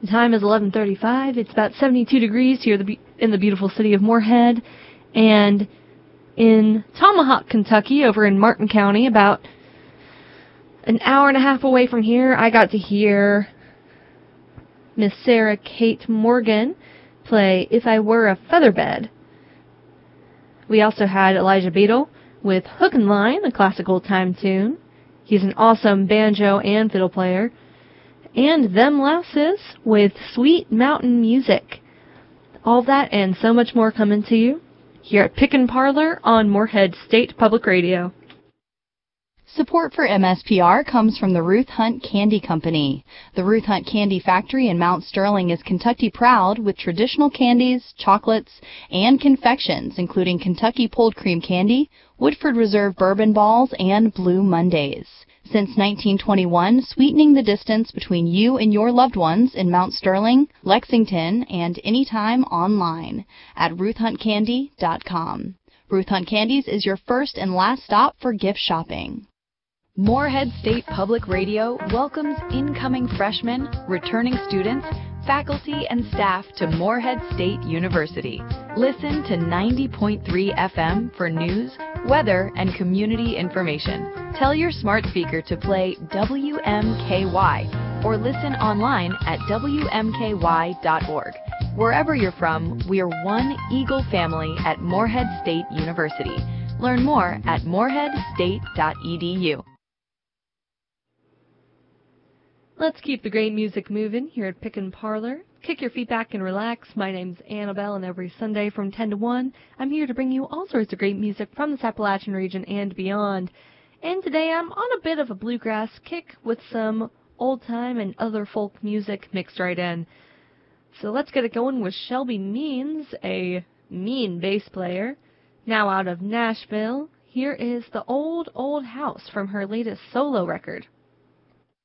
The time is 11:35. It's about 72 degrees here in the beautiful city of Moorhead. And in Tomahawk, Kentucky, over in Martin County, about an hour and a half away from here, I got to hear Miss Sarah Kate Morgan play If I Were a Featherbed. We also had Elijah Beadle with Hook and Line, a classic old-time tune. He's an awesome banjo and fiddle player. And Them Lasses with Sweet Mountain Music. All that and so much more coming to you here at Pick and Parlor on Moorhead State Public Radio. Support for MSPR comes from the Ruth Hunt Candy Company. The Ruth Hunt Candy Factory in Mount Sterling is Kentucky proud with traditional candies, chocolates, and confections, including Kentucky Pulled Cream Candy, Woodford Reserve Bourbon Balls, and Blue Mondays. Since 1921, sweetening the distance between you and your loved ones in Mount Sterling, Lexington, and anytime online at RuthHuntCandy.com. Ruth Hunt Candies is your first and last stop for gift shopping. Moorhead State Public Radio welcomes incoming freshmen, returning students, faculty, and staff to Moorhead State University. Listen to 90.3 FM for news, weather, and community information. Tell your smart speaker to play WMKY or listen online at WMKY.org. Wherever you're from, we are one Eagle family at Moorhead State University. Learn more at moorheadstate.edu. Let's keep the great music moving here at Pick and Parlor. Kick your feet back and relax. My name's Annabelle, and every Sunday from 10 to 1, I'm here to bring you all sorts of great music from this Appalachian region and beyond. And today I'm on a bit of a bluegrass kick with some old-time and other folk music mixed right in. So let's get it going with Shelby Means, a mean bass player. Now out of Nashville, here is The Old Old House from her latest solo record.